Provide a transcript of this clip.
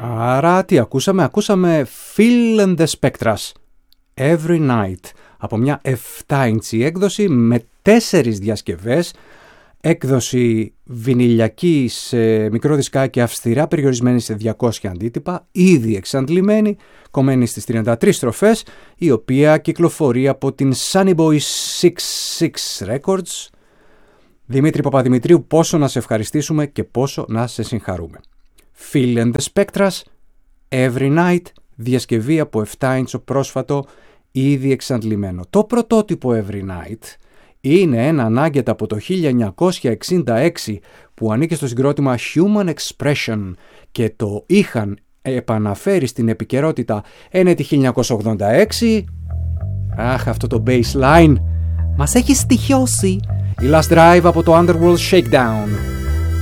Άρα τι ακούσαμε? Ακούσαμε Phil and the Spectras, Every Night, από μια 7-inch έκδοση με 4 διασκευές, έκδοση βινιλιακή σε μικρό δισκάκι αυστηρά περιορισμένη σε 200 αντίτυπα, ήδη εξαντλημένη, κομμένη στις 33 στροφές, η οποία κυκλοφορεί από την Sunny Boy 66 Records. Δημήτρη Παπαδημητρίου, πόσο να σε ευχαριστήσουμε και πόσο να σε συγχαρούμε. Phil and the Spectras, Every Night, διασκευή από 7-inch πρόσφατο, ήδη εξαντλημένο. Το πρωτότυπο Every Night είναι ένα νάγκετ από το 1966 που ανήκε στο συγκρότημα Human Expression και το είχαν επαναφέρει στην επικαιρότητα ένετη 1986. Αχ, αυτό το baseline μας έχει στοιχιώσει. Η Last Drive από το Underworld Shakedown.